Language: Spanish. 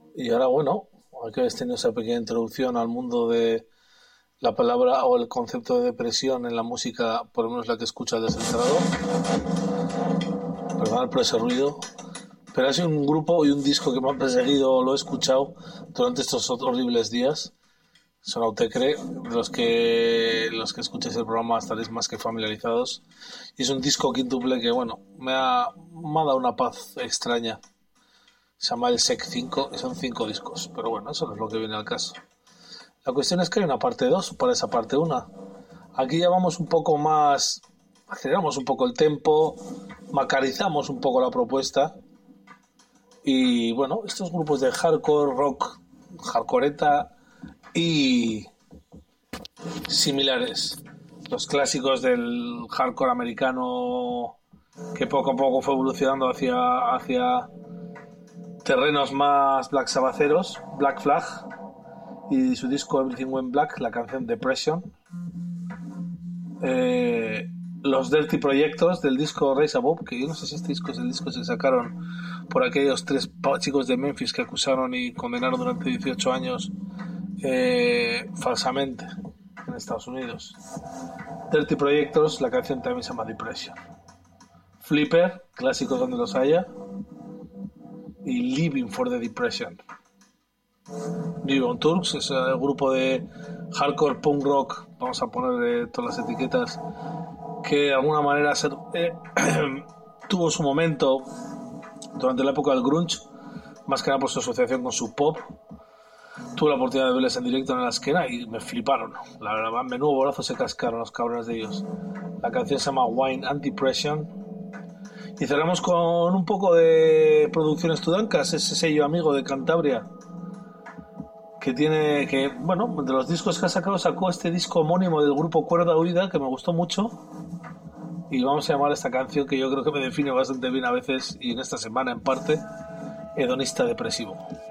Y ahora, bueno, aquí habéis tenido esa pequeña introducción al mundo de la palabra o el concepto de depresión en la música, por lo menos la que escucha desde el Perdonad por ese ruido. Pero ha sido un grupo y un disco que me ha perseguido, lo he escuchado durante estos horribles días. Sonautecre, los que escuchéis el programa estaréis más que familiarizados. Y es un disco quíntuple que, bueno, me ha dado una paz extraña. Se llama el SEC 5 y son 5 discos. Pero bueno, eso no es lo que viene al caso. La cuestión es que hay una parte 2 para esa parte 1. Aquí ya vamos un poco más, aceleramos un poco el tempo, macarizamos un poco la propuesta. Y bueno, estos grupos de hardcore, rock, hardcoreta y similares, los clásicos del hardcore americano que poco a poco fue evolucionando hacia terrenos más Black Sabbatheros, Black Flag y su disco Everything Went Black, la canción Depression. Los Dirty Projectors del disco Rise Above, que yo no sé si este disco es el disco que se sacaron por aquellos 3 chicos de Memphis que acusaron y condenaron durante 18 años falsamente en Estados Unidos. Dirty Projectors, la canción también se llama Depression. Flipper, clásicos donde los haya, y Living for the Depression. New on Turks es el grupo de hardcore punk rock, vamos a ponerle todas las etiquetas, que de alguna manera tuvo su momento durante la época del grunge, más que nada por su asociación con su pop. Tuve la oportunidad de verles en directo en la esquina y me fliparon. La verdad, menudo bolazo se cascaron los cabrones de ellos. La canción se llama Wine and Depression. Y cerramos con un poco de Producciones Tudancas, ese sello amigo de Cantabria, bueno, de los discos que ha sacado, sacó este disco homónimo del grupo Cuerda Huida, que me gustó mucho. Y vamos a llamar a esta canción, que yo creo que me define bastante bien a veces, y en esta semana en parte, Hedonista Depresivo.